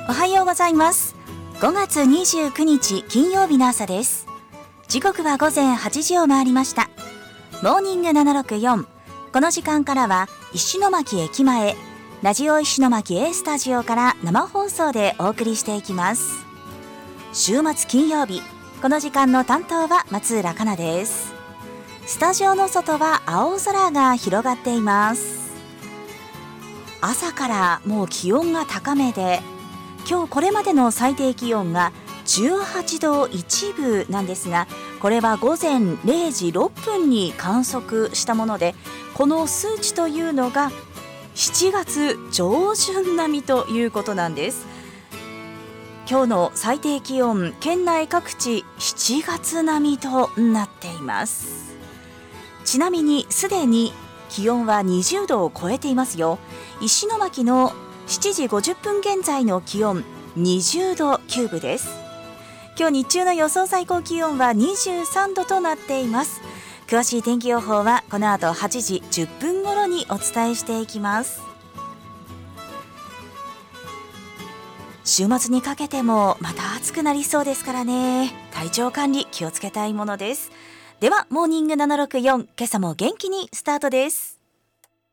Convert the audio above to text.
おはようございます。5月29日金曜日の朝です。時刻は午前8時を回りました。モーニング764。この時間からは石巻駅前ラジオ石巻 A スタジオから生放送でお送りしていきます。週末金曜日、この時間の担当は松浦香奈です。スタジオの外は青空が広がっています。朝からもう気温が高めで、今日これまでの最低気温が18度1分なんですが、これは午前0時6分に観測したもので、この数値というのが7月上旬並みということなんです。今日の最低気温、県内各地7月並みとなっています。ちなみにすでに気温は20度を超えていますよ。石巻の7時50分現在の気温20度9分です。今日日中の予想最高気温は23度となっています。詳しい天気予報はこの後8時10分頃にお伝えしていきます。週末にかけてもまた暑くなりそうですからね、体調管理気をつけたいものです。ではモーニング764、今朝も元気にスタートです。